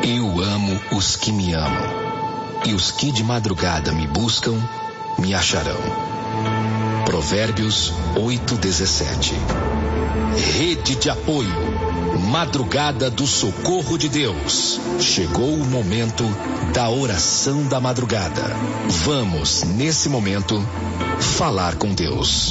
Eu amo os que me amam, e os que de madrugada me buscam, me acharão. Provérbios 8:17. Rede de apoio, Madrugada do Socorro de Deus. Chegou o momento da oração da madrugada. Vamos, nesse momento, falar com Deus.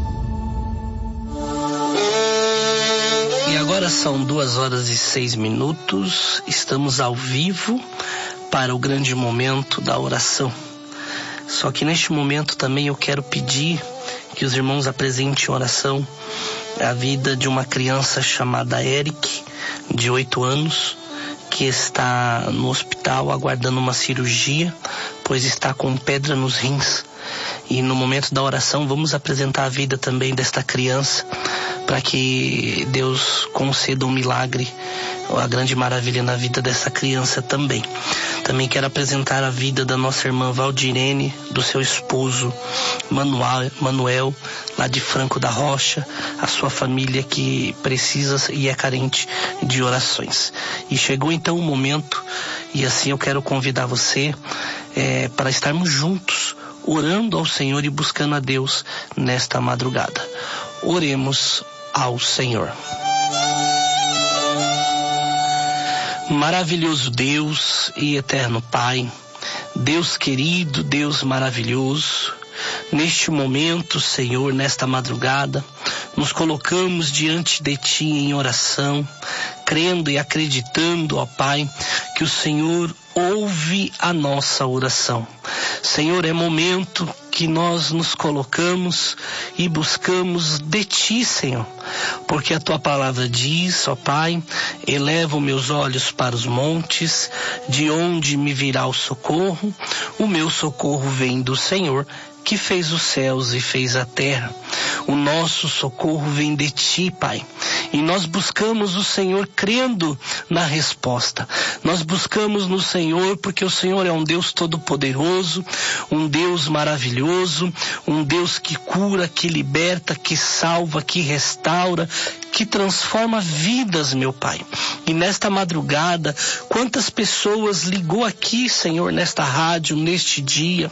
E agora são 2h06. Estamos ao vivo para o grande momento da oração. Só que neste momento também eu quero pedir que os irmãos apresentem oração a vida de uma criança chamada Eric, de 8 anos, que está no hospital aguardando uma cirurgia, pois está com pedra nos rins. E no momento da oração vamos apresentar a vida também desta criança, para que Deus conceda um milagre, a grande maravilha na vida dessa criança também. Também quero apresentar a vida da nossa irmã Valdirene, do seu esposo Manuel, lá de Franco da Rocha, a sua família que precisa e é carente de orações. E chegou então o momento, e assim eu quero convidar você para estarmos juntos, orando ao Senhor e buscando a Deus nesta madrugada. Oremos ao Senhor. Maravilhoso Deus e eterno Pai, Deus querido, Deus maravilhoso, neste momento, Senhor, nesta madrugada, nos colocamos diante de Ti em oração, crendo e acreditando, ó Pai, que o Senhor ouve a nossa oração. Senhor, é momento que nós nos colocamos e buscamos de Ti, Senhor, porque a Tua palavra diz, ó Pai, elevo meus olhos para os montes, de onde me virá o socorro? O meu socorro vem do Senhor, que fez os céus e fez a terra. O nosso socorro vem de Ti, Pai. E nós buscamos o Senhor crendo na resposta. Nós buscamos no Senhor porque o Senhor é um Deus todo-poderoso, um Deus maravilhoso, um Deus que cura, que liberta, que salva, que restaura, que transforma vidas, meu Pai. E nesta madrugada, quantas pessoas ligou aqui, Senhor, nesta rádio, neste dia?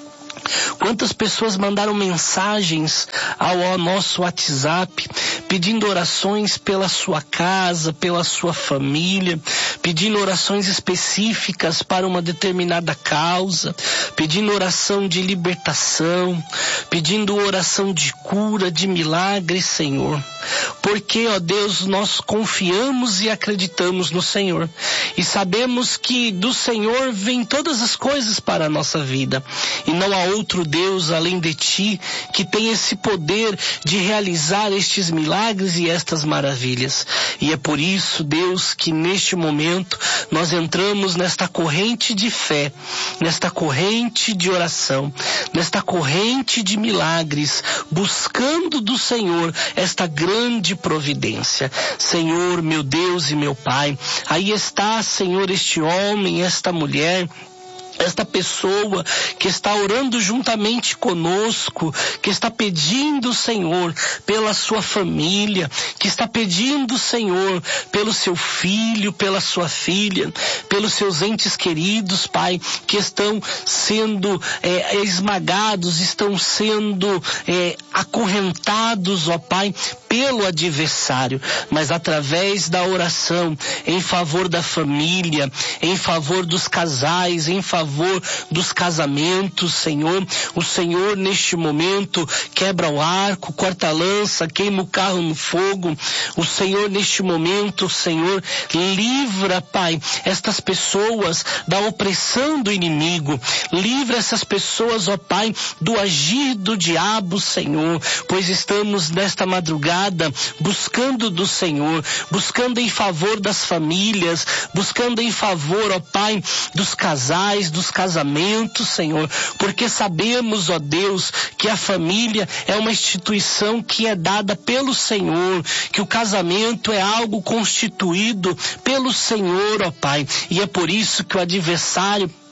Quantas pessoas mandaram mensagens ao nosso WhatsApp, pedindo orações pela sua casa, pela sua família, pedindo orações específicas para uma determinada causa, pedindo oração de libertação, pedindo oração de cura, de milagre, Senhor. Porque, ó Deus, nós confiamos e acreditamos no Senhor. E sabemos que do Senhor vêm todas as coisas para a nossa vida. E não há outro Deus além de Ti que tem esse poder de realizar estes milagres e estas maravilhas. E é por isso, Deus, que neste momento nós entramos nesta corrente de fé, nesta corrente de oração, nesta corrente de milagres, buscando do Senhor esta grande providência. Senhor, meu Deus e meu Pai, aí está, Senhor, este homem, esta mulher, esta pessoa que está orando juntamente conosco, que está pedindo, Senhor, pela sua família, que está pedindo, Senhor, pelo seu filho, pela sua filha, pelos seus entes queridos, Pai, que estão sendo esmagados, estão sendo acorrentados, ó Pai, pelo adversário, mas através da oração em favor da família, em favor dos casais, em favor dos casamentos, Senhor. O Senhor neste momento quebra o arco, corta a lança, queima o carro no fogo. O Senhor neste momento, Senhor, livra, Pai, estas pessoas da opressão do inimigo. Livra essas pessoas, ó Pai, do agir do diabo, Senhor, pois estamos nesta madrugada buscando do Senhor, buscando em favor das famílias, buscando em favor, ó Pai, dos casais, dos casamentos, Senhor, porque sabemos, ó Deus, que a família é uma instituição que é dada pelo Senhor, que o casamento é algo constituído pelo Senhor, ó Pai, e é por isso que o adversário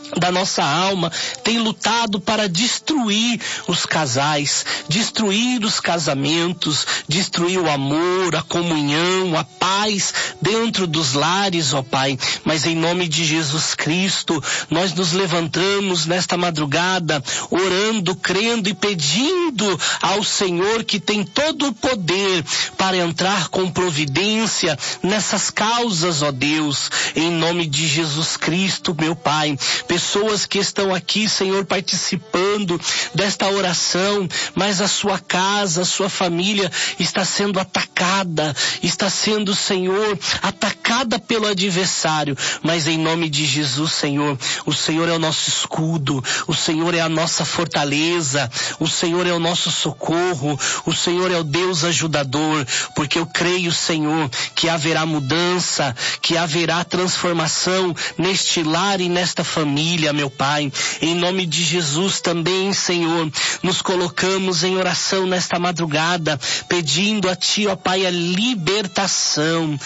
da nossa alma tem lutado para destruir os casais, destruir os casamentos, destruir o amor, a comunhão, a paz dentro dos lares, ó Pai. Mas em nome de Jesus Cristo, nós nos levantamos nesta madrugada, orando, crendo e pedindo ao Senhor, que tem todo o poder para entrar com providência nessas causas, ó Deus, em nome de Jesus Cristo, meu Pai. Pessoas que estão aqui, Senhor, participando desta oração, mas a sua casa, a sua família está sendo atacada, está sendo, Senhor, atacada pelo adversário, mas em nome de Jesus, Senhor, o Senhor é o nosso escudo, o Senhor é a nossa fortaleza, o Senhor é o nosso socorro, o Senhor é o Deus ajudador, porque eu creio, Senhor, que haverá mudança, que haverá transformação neste lar e nesta família, meu Pai. Em nome de Jesus também, Senhor, nos colocamos em oração nesta madrugada, pedindo a Ti, ó Pai, a libertação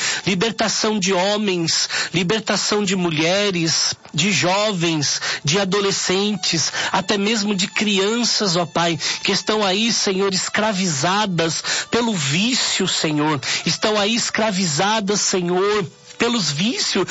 de homens, libertação de mulheres, de jovens, de adolescentes, até mesmo de crianças, ó Pai, que estão aí, Senhor, escravizadas pelo vício, Senhor, estão aí escravizadas, Senhor, pelos vício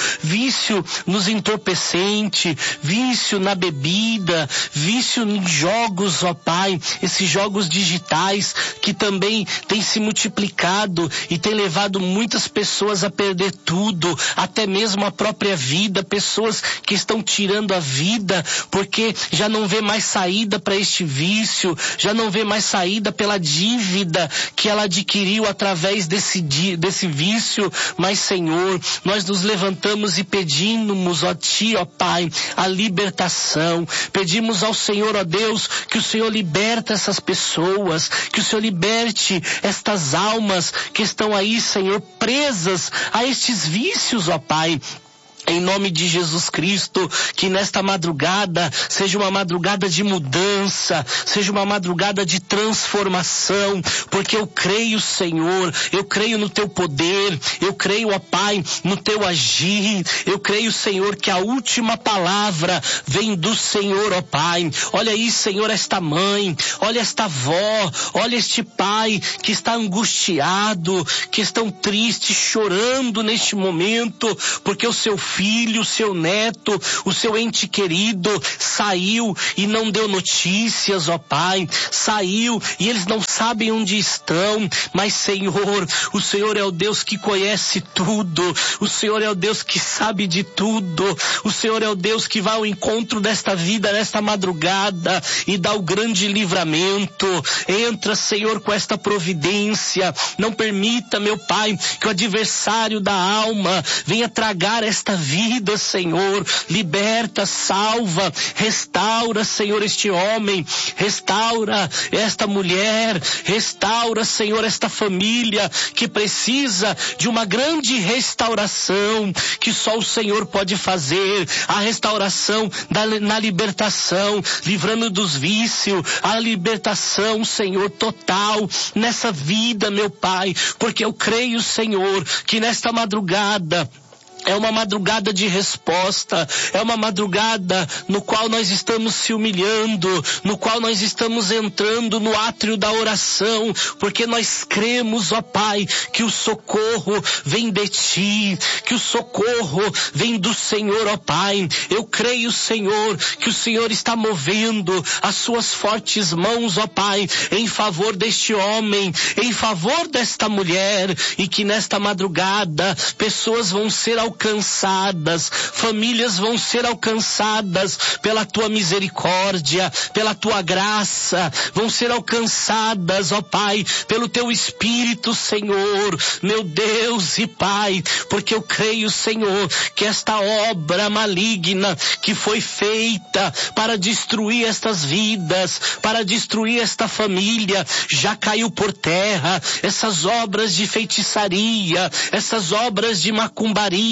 nos entorpecentes, vício na bebida, vício em jogos, ó Pai, esses jogos digitais que também têm se multiplicado e têm levado muitas pessoas a perder tudo, até mesmo a própria vida, pessoas que estão tirando a vida porque já não vê mais saída para este vício, já não vê mais saída pela dívida que ela adquiriu através desse vício, mas, Senhor, nós nos levantamos e pedimos a Ti, ó Pai, a libertação. Pedimos ao Senhor, ó Deus, que o Senhor liberta essas pessoas, que o Senhor liberte estas almas que estão aí, Senhor, presas a estes vícios, ó Pai. Em nome de Jesus Cristo, que nesta madrugada seja uma madrugada de mudança, seja uma madrugada de transformação, porque eu creio, Senhor, eu creio no Teu poder, eu creio, ó Pai, no Teu agir, eu creio, Senhor, que a última palavra vem do Senhor, ó Pai. Olha aí, Senhor, esta mãe, olha esta avó, olha este pai que está angustiado, que estão tristes, chorando neste momento, porque o seu filho, o seu neto, o seu ente querido saiu e não deu notícias, ó Pai, saiu e eles não sabem onde estão, mas, Senhor, o Senhor é o Deus que conhece tudo, o Senhor é o Deus que sabe de tudo, o Senhor é o Deus que vai ao encontro desta vida, nesta madrugada, e dá o grande livramento. Entra, Senhor, com esta providência, não permita, meu Pai, que o adversário da alma venha tragar esta vida, Senhor. Liberta, salva, restaura, Senhor, este homem, restaura esta mulher, restaura, Senhor, esta família que precisa de uma grande restauração que só o Senhor pode fazer, a restauração na libertação, livrando dos vícios, a libertação, Senhor, total nessa vida, meu Pai, porque eu creio, Senhor, que nesta madrugada é uma madrugada de resposta, é uma madrugada no qual nós estamos se humilhando, no qual nós estamos entrando no átrio da oração, porque nós cremos, ó Pai, que o socorro vem de Ti, que o socorro vem do Senhor, ó Pai. Eu creio, Senhor, que o Senhor está movendo as Suas fortes mãos, ó Pai, em favor deste homem, em favor desta mulher, e que nesta madrugada pessoas vão ser alcançadas, famílias vão ser alcançadas pela Tua misericórdia, pela Tua graça, vão ser alcançadas, ó Pai, pelo Teu Espírito, Senhor, meu Deus e Pai, porque eu creio, Senhor, que esta obra maligna que foi feita para destruir estas vidas, para destruir esta família, já caiu por terra. Essas obras de feitiçaria, essas obras de macumbaria,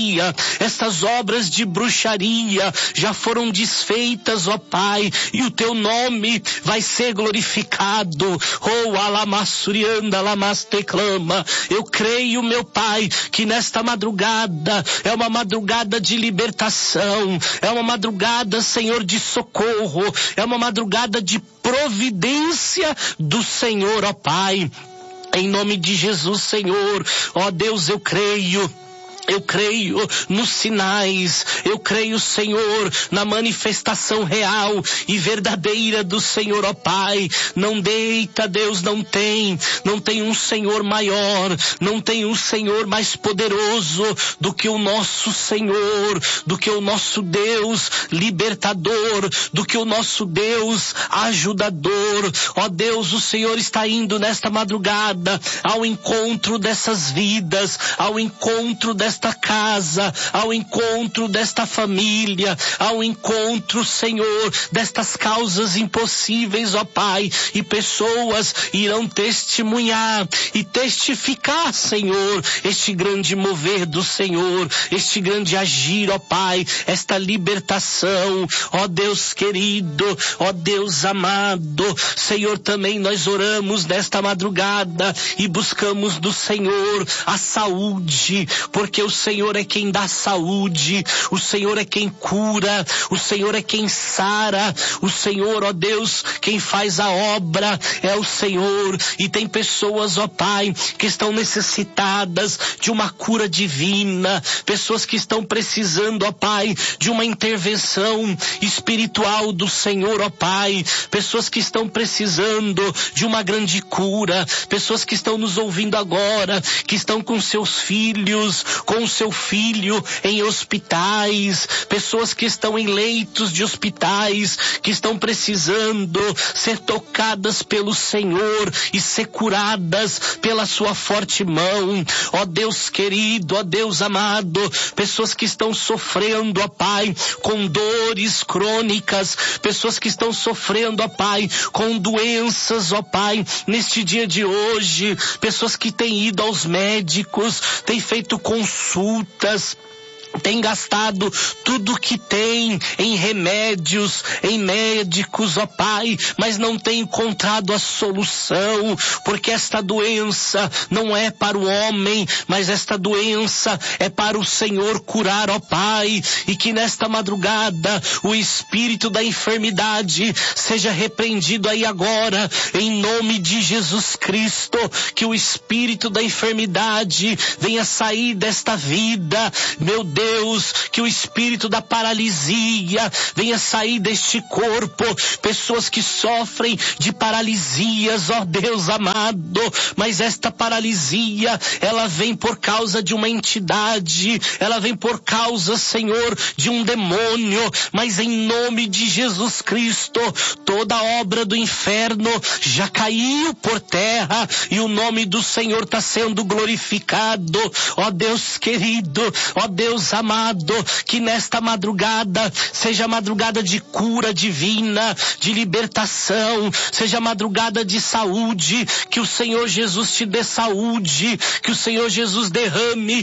hechiceria, estas obras de bruxaria já foram desfeitas, ó Pai, e o teu nome vai ser glorificado. Oh, alamassurianda, alamasteclama. Eu creio, meu Pai, que nesta madrugada é uma madrugada de libertação, é uma madrugada, Senhor, de socorro, é uma madrugada de providência do Senhor, ó Pai. Em nome de Jesus, Senhor, ó Deus, eu creio nos sinais, eu creio, Senhor, na manifestação real e verdadeira do Senhor, ó Pai. Não deita, Deus, não tem um Senhor maior, não tem um Senhor mais poderoso do que o nosso Senhor, do que o nosso Deus libertador, do que o nosso Deus ajudador. Ó Deus, o Senhor está indo nesta madrugada ao encontro dessas vidas, ao encontro desta casa, ao encontro desta família, ao encontro, Senhor, destas causas impossíveis, ó Pai, e pessoas irão testemunhar e testificar, Senhor, este grande mover do Senhor, este grande agir, ó Pai, esta libertação, ó Deus querido, ó Deus amado. Senhor, também nós oramos nesta madrugada e buscamos do Senhor a saúde, porque o Senhor é quem dá saúde, o Senhor é quem cura, o Senhor é quem sara, o Senhor, ó Deus, quem faz a obra é o Senhor. E tem pessoas, ó Pai, que estão necessitadas de uma cura divina, pessoas que estão precisando, ó Pai, de uma intervenção espiritual do Senhor, ó Pai, pessoas que estão precisando de uma grande cura, pessoas que estão nos ouvindo agora, que estão com seus filhos, com o seu filho em hospitais, pessoas que estão em leitos de hospitais, que estão precisando ser tocadas pelo Senhor e ser curadas pela sua forte mão. Ó Deus querido, ó Deus amado, pessoas que estão sofrendo, ó Pai, com dores crônicas, pessoas que estão sofrendo, ó Pai, com doenças, ó Pai, neste dia de hoje, pessoas que têm ido aos médicos, têm feito consultas, tem gastado tudo que tem em remédios, em médicos, ó Pai, mas não tem encontrado a solução, porque esta doença não é para o homem, mas esta doença é para o Senhor curar, ó Pai, e que nesta madrugada o espírito da enfermidade seja repreendido aí agora, em nome de Jesus Cristo, que o espírito da enfermidade venha sair desta vida, meu Deus, que o espírito da paralisia venha sair deste corpo, pessoas que sofrem de paralisias, ó Deus amado, mas esta paralisia, ela vem por causa de uma entidade, ela vem por causa, Senhor, de um demônio, mas em nome de Jesus Cristo, toda obra do inferno já caiu por terra e o nome do Senhor está sendo glorificado, ó Deus querido, ó Deus amado, que nesta madrugada seja madrugada de cura divina, de libertação, seja madrugada de saúde, que o Senhor Jesus te dê saúde, que o Senhor Jesus derrame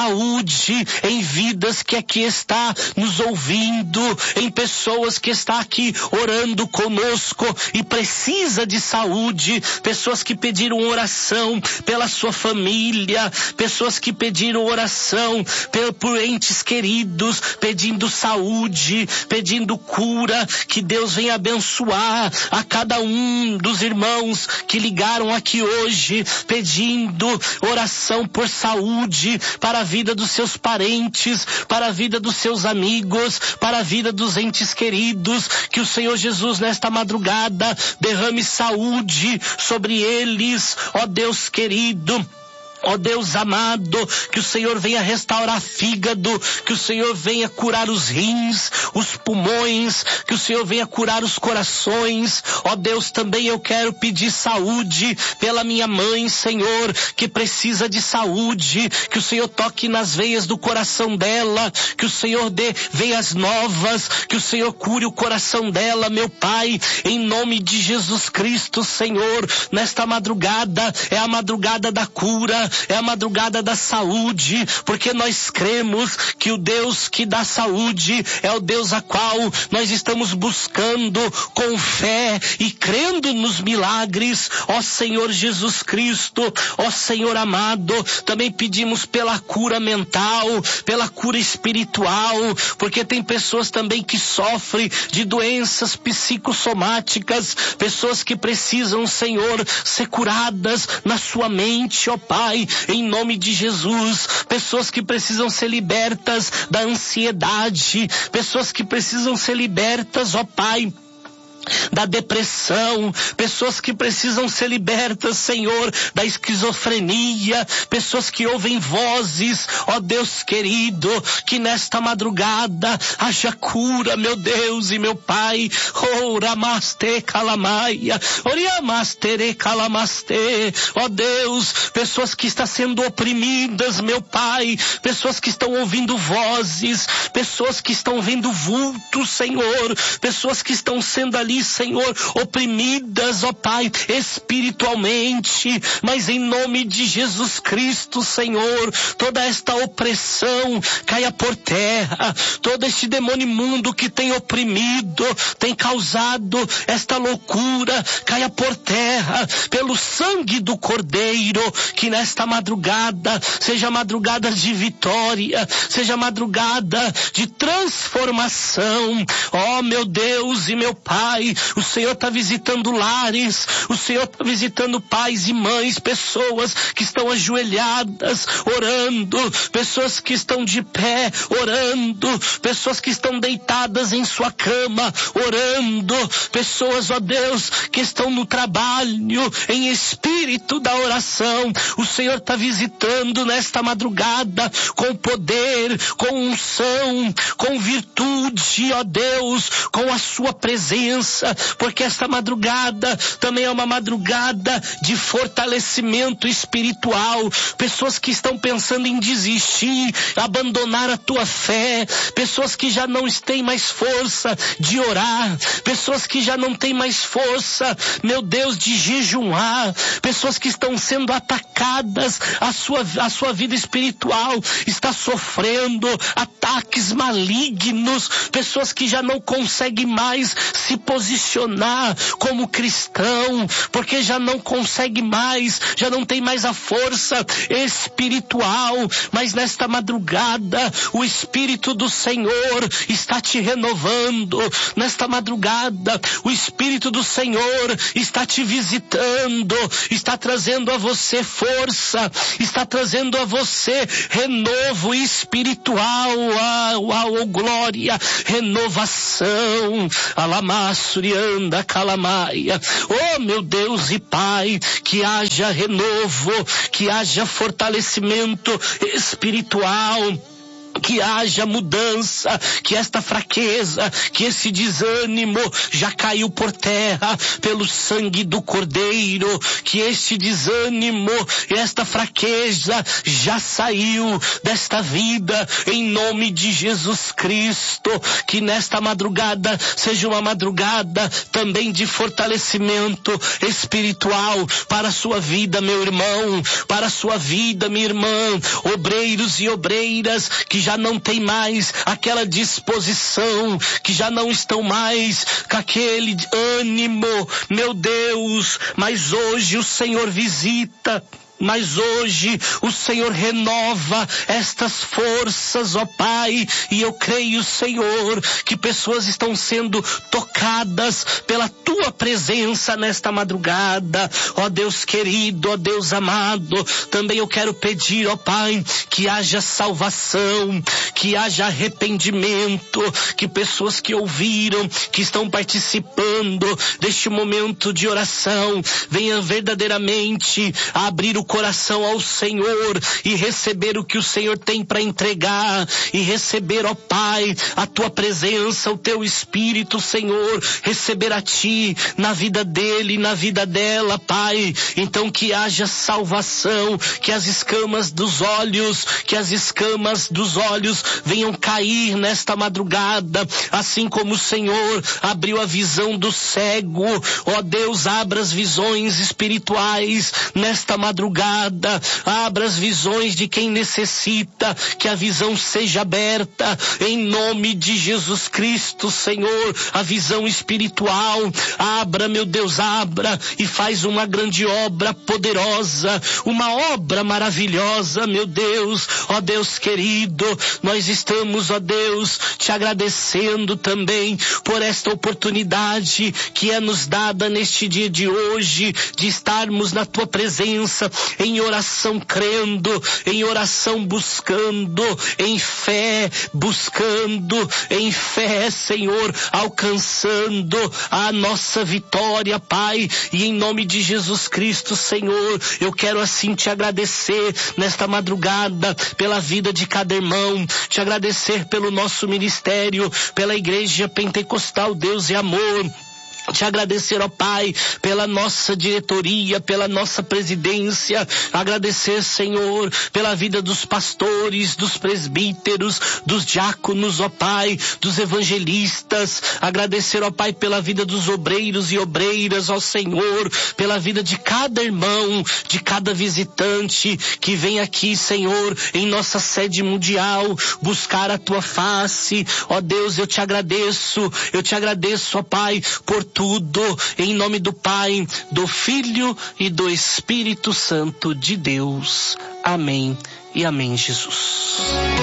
saúde em vidas que aqui está nos ouvindo, em pessoas que está aqui orando conosco e precisa de saúde, pessoas que pediram oração pela sua família, pessoas que pediram oração por entes queridos, pedindo saúde, pedindo cura, que Deus venha abençoar a cada um dos irmãos que ligaram aqui hoje, pedindo oração por saúde, para a vida dos seus parentes, para a vida dos seus amigos, para a vida dos entes queridos, que o Senhor Jesus nesta madrugada derrame saúde sobre eles, ó Deus querido, ó Deus amado, que o Senhor venha restaurar fígado, que o Senhor venha curar os rins, os pulmões, que o Senhor venha curar os corações. Ó Deus, também eu quero pedir saúde pela minha mãe, Senhor, que precisa de saúde, que o Senhor toque nas veias do coração dela, que o Senhor dê veias novas, que o Senhor cure o coração dela, meu Pai, em nome de Jesus Cristo, Senhor. Nesta madrugada é a madrugada da cura, é a madrugada da saúde, porque nós cremos que o Deus que dá saúde é o Deus a qual nós estamos buscando com fé e crendo nos milagres, ó Senhor Jesus Cristo, ó Senhor amado. Também pedimos pela cura mental, pela cura espiritual, porque tem pessoas também que sofrem de doenças psicossomáticas, pessoas que precisam, Senhor, ser curadas na sua mente, ó Pai, em nome de Jesus. Pessoas que precisam ser libertas da ansiedade, pessoas que precisam ser libertas, ó Pai, da depressão, pessoas que precisam ser libertas, Senhor, da esquizofrenia, pessoas que ouvem vozes, ó Deus querido, que nesta madrugada haja cura, meu Deus e meu Pai. Oramaste calamaia, oriamastere calamaste, ó Deus, pessoas que estão sendo oprimidas, meu Pai, pessoas que estão ouvindo vozes, pessoas que estão vendo vultos, Senhor, pessoas que estão sendo ali, Senhor, oprimidas, ó Pai, espiritualmente, mas em nome de Jesus Cristo, Senhor, toda esta opressão caia por terra, todo este demônio imundo que tem oprimido, tem causado esta loucura, caia por terra, pelo sangue do Cordeiro, que nesta madrugada seja madrugada de vitória, seja madrugada de transformação, ó meu Deus e meu Pai. O Senhor está visitando lares, o Senhor está visitando pais e mães, pessoas que estão ajoelhadas, orando, pessoas que estão de pé, orando, pessoas que estão deitadas em sua cama, orando, pessoas, ó Deus, que estão no trabalho, em espírito da oração. O Senhor está visitando nesta madrugada com poder, com unção, com virtude, ó Deus, com a sua presença, porque esta madrugada também é uma madrugada de fortalecimento espiritual. Pessoas que estão pensando em desistir, abandonar a tua fé, pessoas que já não têm mais força de orar, pessoas que já não têm mais força, meu Deus, de jejuar, pessoas que estão sendo atacadas, a sua vida espiritual está sofrendo ataques malignos, pessoas que já não conseguem mais se posicionar como cristão, porque já não consegue mais, já não tem mais a força espiritual, mas nesta madrugada o Espírito do Senhor está te renovando, nesta madrugada o Espírito do Senhor está te visitando, está trazendo a você força, está trazendo a você renovo espiritual, glória, renovação, Alamassurianda calamaia. Oh meu Deus e Pai, que haja renovo, que haja fortalecimento espiritual, que haja mudança, que esta fraqueza, que esse desânimo já caiu por terra pelo sangue do Cordeiro, que este desânimo e esta fraqueza já saiu desta vida em nome de Jesus Cristo. Que nesta madrugada seja uma madrugada também de fortalecimento espiritual para a sua vida, meu irmão, para a sua vida, minha irmã, obreiros e obreiras que já não tem mais aquela disposição, que já não estão mais com aquele ânimo, meu Deus, mas hoje o Senhor visita, mas hoje o Senhor renova estas forças, ó Pai, e eu creio, Senhor, que pessoas estão sendo tocadas pela Tua presença nesta madrugada, ó Deus querido, ó Deus amado. Também eu quero pedir, ó Pai, que haja salvação, que haja arrependimento, que pessoas que ouviram, que estão participando deste momento de oração, venham verdadeiramente a abrir o coração ao Senhor e receber o que o Senhor tem para entregar, e receber, ó Pai, a Tua presença, o Teu Espírito, Senhor, receber a Ti na vida dele, na vida dela, Pai. Então que haja salvação, que as escamas dos olhos venham cair nesta madrugada, assim como o Senhor abriu a visão do cego. Ó Deus, abra as visões espirituais nesta madrugada, madrugada, abra as visões de quem necessita, que a visão seja aberta, em nome de Jesus Cristo, Senhor, a visão espiritual, abra, meu Deus, abra, e faz uma grande obra poderosa, uma obra maravilhosa, meu Deus, ó Deus querido, nós estamos, ó Deus, te agradecendo também por esta oportunidade que é nos dada neste dia de hoje, de estarmos na tua presença, em oração crendo, em oração buscando, em fé buscando, em fé, Senhor, alcançando a nossa vitória, Pai, e em nome de Jesus Cristo, Senhor, eu quero assim te agradecer nesta madrugada pela vida de cada irmão, te agradecer pelo nosso ministério, pela Igreja Pentecostal Deus e Amor, te agradecer, ó Pai, pela nossa diretoria, pela nossa presidência, agradecer, Senhor, pela vida dos pastores, dos presbíteros, dos diáconos, ó Pai, dos evangelistas, agradecer, ó Pai, pela vida dos obreiros e obreiras, ó Senhor, pela vida de cada irmão, de cada visitante que vem aqui, Senhor, em nossa sede mundial, buscar a tua face, ó Deus, eu te agradeço, ó Pai, por tudo, em nome do Pai, do Filho e do Espírito Santo de Deus. Amém e amém, Jesus.